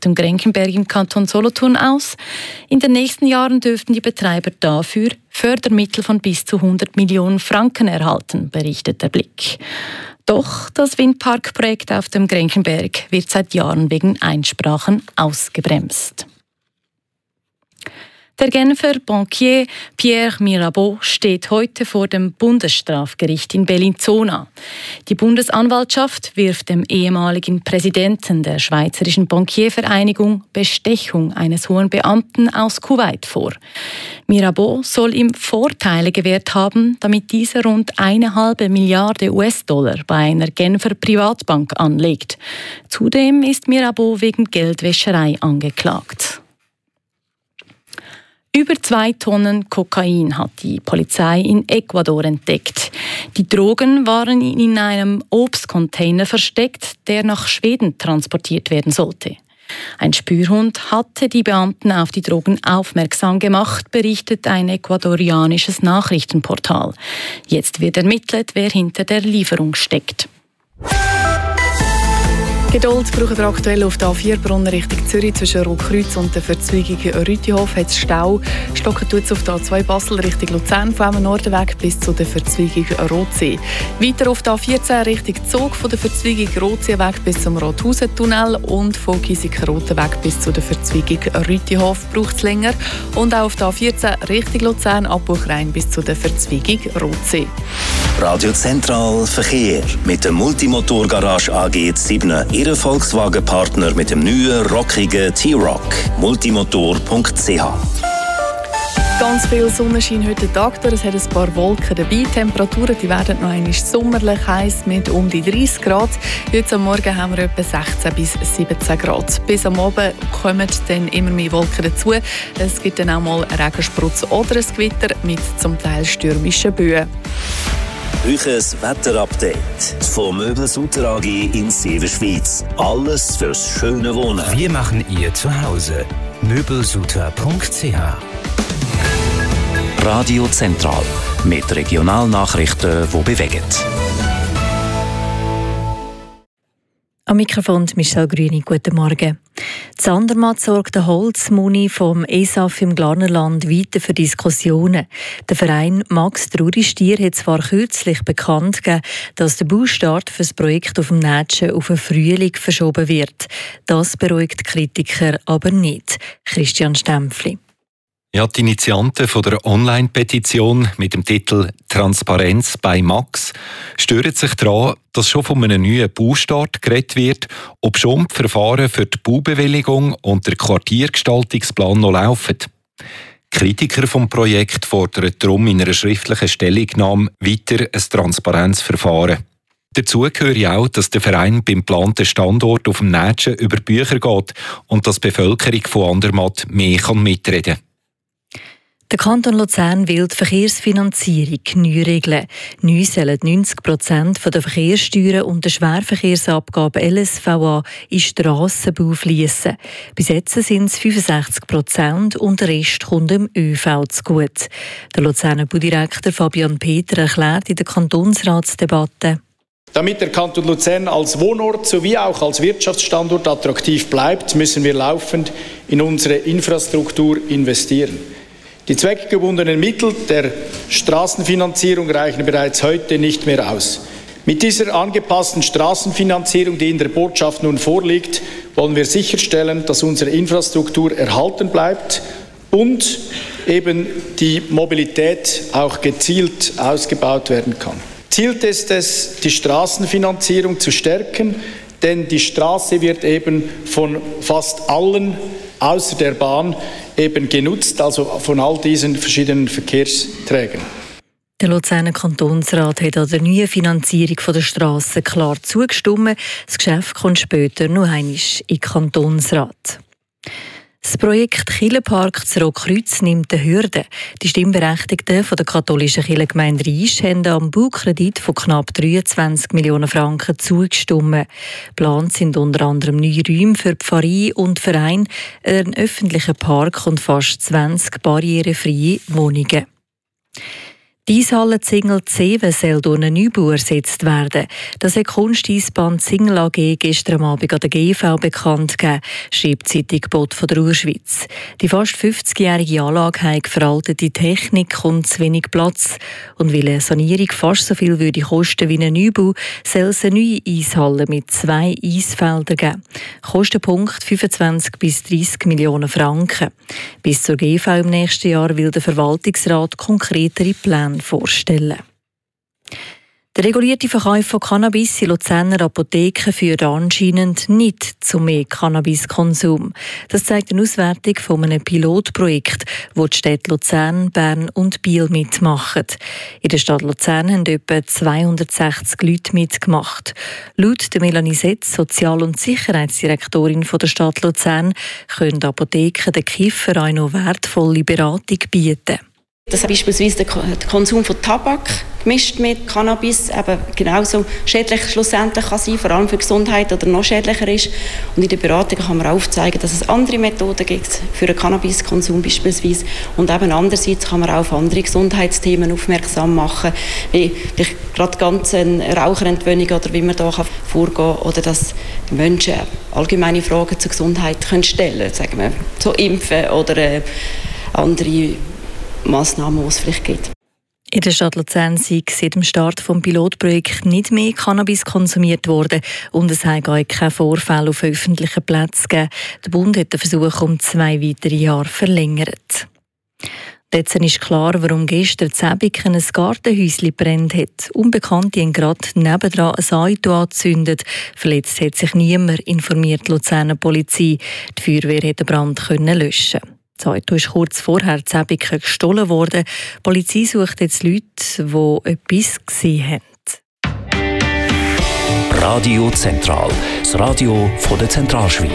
dem Grenkenberg im Kanton Solothurn aus. In den nächsten Jahren dürften die Betreiber dafür Fördermittel von bis zu 100 Millionen Franken erhalten, berichtet der Blick. Doch das Windparkprojekt auf dem Grenkenberg wird seit Jahren wegen Einsprachen ausgebremst. Der Genfer Bankier Pierre Mirabeau steht heute vor dem Bundesstrafgericht in Bellinzona. Die Bundesanwaltschaft wirft dem ehemaligen Präsidenten der Schweizerischen Bankiervereinigung Bestechung eines hohen Beamten aus Kuwait vor. Mirabeau soll ihm Vorteile gewährt haben, damit dieser rund 1,5 Milliarden US-Dollar bei einer Genfer Privatbank anlegt. Zudem ist Mirabeau wegen Geldwäscherei angeklagt. Über 2 Tonnen Kokain hat die Polizei in Ecuador entdeckt. Die Drogen waren in einem Obstcontainer versteckt, der nach Schweden transportiert werden sollte. Ein Spürhund hatte die Beamten auf die Drogen aufmerksam gemacht, berichtet ein ecuadorianisches Nachrichtenportal. Jetzt wird ermittelt, wer hinter der Lieferung steckt. Geduld brauchen wir aktuell auf der A4 Brunnen Richtung Zürich zwischen Rotkreuz und der Verzweigung Rütihof hat es Stau. Stocken tut es auf der A2 Basel Richtung Luzern vom Nordenweg bis zu der Verzweigung Rotsee. Weiter auf der A14 Richtung Zug von der Verzweigung Rotseeweg bis zum Rothausen-Tunnel und von Giesiker-Rotenweg bis zu der Verzweigung Rütihof braucht es länger. Und auch auf der A14 Richtung Luzern ab Buchrein bis zu der Verzweigung Rotsee. Radio Zentral Verkehr mit der Multimotor-Garage AG Zibne. Ihr Volkswagen-Partner mit dem neuen, rockigen T-Roc. Multimotor.ch. Ganz viel Sonnenschein heute Tag. Es hat ein paar Wolken dabei. Die Temperaturen die werden noch einmal sommerlich heiß mit um die 30 Grad. Heute am Morgen haben wir etwa 16 bis 17 Grad. Bis am Abend kommen dann immer mehr Wolken dazu. Es gibt dann auch mal Regensprutz oder ein Gewitter mit zum Teil stürmischen Böen. Euches Wetterupdate von Möbelsutter AG in Severschweiz. Alles fürs schöne Wohnen. Wir machen ihr zu Hause. Möbelsutter.ch. Radio Zentral mit Regionalnachrichten, die bewegen. Am Mikrofon Michelle Grüni, guten Morgen. Zandermatt sorgt der Holzmuni vom ESAF im Glarnerland weiter für Diskussionen. Der Verein Max Truri-Stier hat zwar kürzlich bekannt gegeben, dass der Baustart für das Projekt auf dem Nätschen auf den Frühling verschoben wird. Das beruhigt die Kritiker aber nicht. Christian Stempfli. Ja, die Initianten von der Online-Petition mit dem Titel «Transparenz bei Max» stören sich daran, dass schon von einem neuen Baustart geredet wird, obschon die Verfahren für die Baubewilligung und der Quartiergestaltungsplan noch laufen. Kritiker vom Projekt fordern darum in einer schriftlichen Stellungnahme weiter ein Transparenzverfahren. Dazu gehört auch, dass der Verein beim geplanten Standort auf dem Nätschen über Bücher geht und dass die Bevölkerung von Andermatt mehr mitreden kann. Der Kanton Luzern will die Verkehrsfinanzierung neu regeln. Neu sollen 90% der Verkehrssteuern und der Schwerverkehrsabgabe LSVA in Strassenbau fließen. Bis jetzt sind es 65% und der Rest kommt dem ÖV zugute. Der Luzerner Baudirektor Fabian Peter erklärt in der Kantonsratsdebatte: Damit der Kanton Luzern als Wohnort sowie auch als Wirtschaftsstandort attraktiv bleibt, müssen wir laufend in unsere Infrastruktur investieren. Die zweckgebundenen Mittel der Straßenfinanzierung reichen bereits heute nicht mehr aus. Mit dieser angepassten Straßenfinanzierung, die in der Botschaft nun vorliegt, wollen wir sicherstellen, dass unsere Infrastruktur erhalten bleibt und eben die Mobilität auch gezielt ausgebaut werden kann. Ziel ist es, die Straßenfinanzierung zu stärken, denn die Straße wird eben von fast allen außer der Bahn eben genutzt, also von all diesen verschiedenen Verkehrsträgern. Der Luzerner Kantonsrat hat an der neuen Finanzierung der Strassen klar zugestimmt. Das Geschäft kommt später noch einmal in den Kantonsrat. Das Projekt Kirchenpark zu Rotkreuz nimmt eine Hürde. Die Stimmberechtigten von der katholischen Kirchengemeinde Riesch haben am Baukredit von knapp 23 Millionen Franken zugestimmt. Geplant sind unter anderem neue Räume für die Pfarrei und Verein, ein öffentlicher Park und fast 20 barrierefreie Wohnungen. Die Eishalle Zingel Zeven soll durch einen Neubau ersetzt werden. Das hat Kunsteisbahn Zingel AG gestern Abend an der GV bekannt gegeben, schreibt die Zeitung Bot von der Urschweiz. Die fast 50-jährige Anlage hat veraltete Technik und zu wenig Platz. Und weil eine Sanierung fast so viel würde kosten wie ein Neubau, soll es eine neue Eishalle mit 2 Eisfeldern geben. Kostenpunkt 25 bis 30 Millionen Franken. Bis zur GV im nächsten Jahr will der Verwaltungsrat konkretere Pläne vorstellen. Der regulierte Verkauf von Cannabis in Luzerner Apotheken führt anscheinend nicht zu mehr Cannabiskonsum. Das zeigt eine Auswertung von einem Pilotprojekt, wo die Städte Luzern, Bern und Biel mitmachen. In der Stadt Luzern haben etwa 260 Leute mitgemacht. Laut der Melanie Setz, Sozial- und Sicherheitsdirektorin der Stadt Luzern, können Apotheken den Kiffern auch noch wertvolle Beratung bieten. Dass beispielsweise der Konsum von Tabak gemischt mit Cannabis eben genauso schädlich schlussendlich kann sein, vor allem für die Gesundheit, oder noch schädlicher ist. Und in der Beratung kann man aufzeigen, dass es andere Methoden gibt für den Cannabiskonsum beispielsweise. Und eben andererseits kann man auch auf andere Gesundheitsthemen aufmerksam machen, wie gerade ganz eine Raucherentwöhnung oder wie man da vorgehen kann, oder dass Menschen allgemeine Fragen zur Gesundheit können stellen, sagen wir, zu Impfen oder andere Massnahmen, die es vielleicht gibt. In der Stadt Luzern sei seit dem Start des Pilotprojekts nicht mehr Cannabis konsumiert worden und es habe auch keine Vorfälle auf öffentlichen Plätzen gegeben. Der Bund hat den Versuch um 2 weitere Jahre verlängert. Jetzt ist klar, warum gestern in Zäbiken ein Gartenhäuschen brennt hat. Unbekannte haben gerade nebendran ein Auto angezündet. Verletzt hat sich niemand, informiert die Luzerner Polizei. Die Feuerwehr hat den Brand löschen. Das Auto ist kurz vorher in Zäbiken gestohlen worden. Die Polizei sucht jetzt Leute, die etwas gesehen haben. Radio Zentral, das Radio von der Zentralschweiz.